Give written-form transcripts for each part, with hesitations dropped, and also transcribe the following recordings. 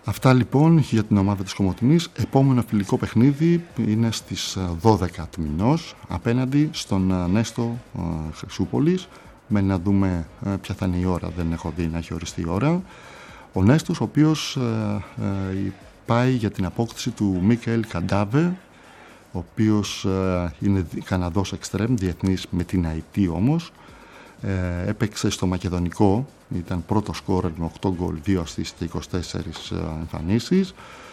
Αυτά λοιπόν για την ομάδα της Κομοτηνής. Επόμενο φιλικό παιχνίδι είναι στις 12 του μηνός απέναντι στον Νέστο Χρυσούπολης. Μένει να δούμε ποια θα είναι η ώρα, δεν έχω δει να έχει οριστεί η ώρα. Ο Νέστος, ο οποίος πάει για την απόκτηση του Μίκαελ Καντάβε, ο οποίος είναι Καναδός εξτρέμ, διεθνής με την ΑΕΤ όμως. Έπαιξε στο Μακεδονικό, ήταν πρώτο σκόρερ με 8 γκολ, 2 ασίστ και 24 εμφανίσεις.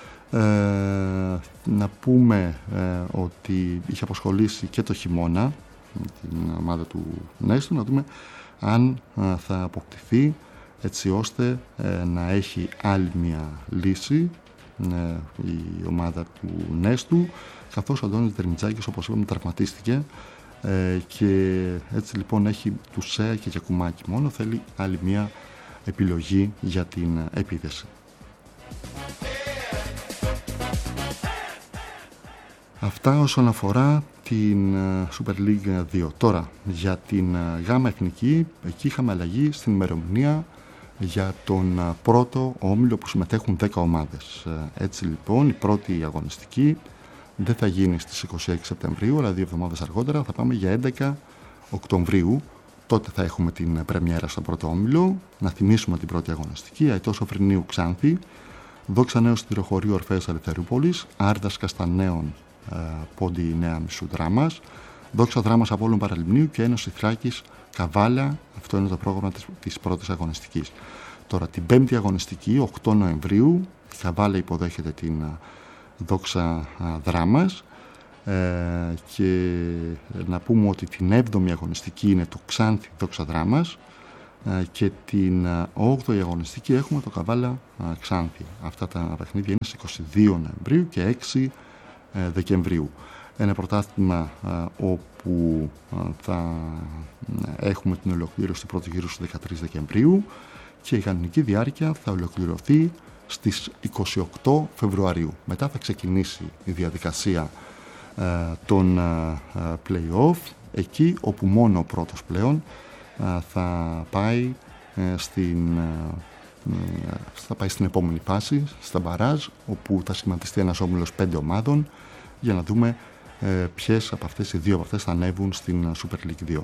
Να πούμε ότι είχε απασχολήσει και το χειμώνα την ομάδα του Νέστου, να δούμε αν θα αποκτηθεί έτσι ώστε να έχει άλλη μια λύση η ομάδα του Νέστου, καθώς ο Αντώνης Δερμιτζάκης, όπως είπαμε, τραυματίστηκε και έτσι λοιπόν έχει του Σέα και Γιακουμάκη μόνο, θέλει άλλη μια επιλογή για την επίθεση. Αυτά όσον αφορά την Super League 2. Τώρα για την Γάμα Εθνική, εκεί είχαμε αλλαγή στην ημερομηνία για τον πρώτο όμιλο που συμμετέχουν 10 ομάδες. Έτσι λοιπόν η πρώτη αγωνιστική δεν θα γίνει στις 26 Σεπτεμβρίου, αλλά 2 εβδομάδες αργότερα θα πάμε για 11 Οκτωβρίου. Τότε θα έχουμε την πρεμιέρα στο πρώτο όμιλο. Να θυμίσουμε την πρώτη αγωνιστική: Αητός Οφρυνίου Ξάνθη, Δόξα Νέος Συντηροχωρίου Ορφέας Ελευθερούπολης, Άρδας Καστανέων Πόντι Νέα Μισού Δράμας, Δόξα Δράμας Απόλλων Παραλιμνίου και Ένωση Θράκης Καβάλα. Αυτό είναι το πρόγραμμα της πρώτης αγωνιστικής. Τώρα την πέμπτη αγωνιστική, 8 Νοεμβρίου, η Καβάλα υποδέχεται την Δόξα Δράμας και να πούμε ότι την 7η αγωνιστική είναι το Ξάνθη Δόξα Δράμας και την 8η αγωνιστική έχουμε το Καβάλα Ξάνθη. Αυτά τα παιχνίδια είναι στις 22 Νοεμβρίου και 6 Δεκεμβρίου. Ένα πρωτάθλημα όπου θα έχουμε την ολοκλήρωση του πρώτου γύρου στις 13 Δεκεμβρίου και η κανονική διάρκεια θα ολοκληρωθεί στις 28 Φεβρουαρίου. Μετά θα ξεκινήσει η διαδικασία των play-off, εκεί όπου μόνο ο πρώτος πλέον θα πάει στην επόμενη φάση, στα μπαράζ, όπου θα σχηματιστεί ένας όμιλος 5 ομάδων για να δούμε ποιες από αυτές οι 2 από αυτές θα ανέβουν στην Super League 2.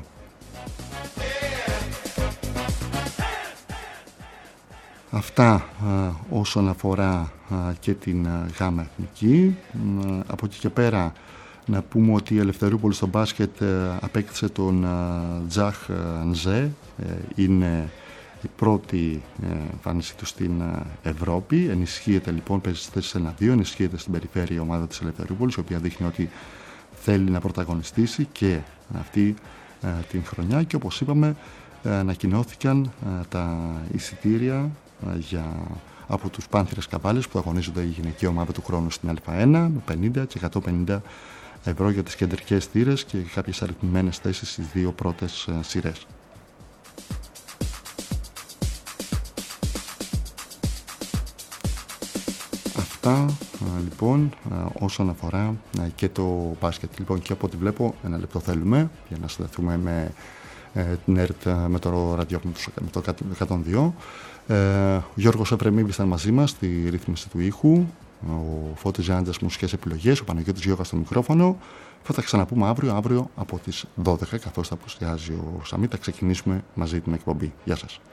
Αυτά όσον αφορά και την Γάμα Εθνική. Από εκεί και πέρα να πούμε ότι η Ελευθερούπολη στο μπάσκετ απέκτησε τον Τζαχ Νζέ. Είναι η πρώτη εμφάνιση του στην Ευρώπη. Ενισχύεται λοιπόν, παίζει στις θέσεις 1-2, ενισχύεται στην περιφέρεια η ομάδα της Ελευθερούπολης, η οποία δείχνει ότι θέλει να πρωταγωνιστήσει και αυτή την χρονιά. Και όπως είπαμε, ανακοινώθηκαν τα εισιτήρια από τους Πάνθυρες Καβάλες που αγωνίζονται η γυναική ομάδα του χρόνου στην Α1 με 50 και 150 ευρώ για τις κεντρικές θύρες και κάποιες αριθμημένες θέσεις στις 2 πρώτες σειρές. Αυτά λοιπόν όσον αφορά και το μπάσκετ. Λοιπόν, και από ό,τι βλέπω, ένα λεπτό θέλουμε για να συνδεθούμε με την ΕΡΤ, με το ραδιόφωνο με το 102. Ο Γιώργος Εφρεμίδης ήταν μαζί μας στη ρύθμιση του ήχου, ο Φώτης Ζάντζας μουσικές επιλογές, ο Παναγιώτης Γιώργας στο μικρόφωνο. Θα τα ξαναπούμε αύριο από τις 12, καθώς θα απουσιάζει ο Σαμί. Θα ξεκινήσουμε μαζί την εκπομπή. Γεια σας.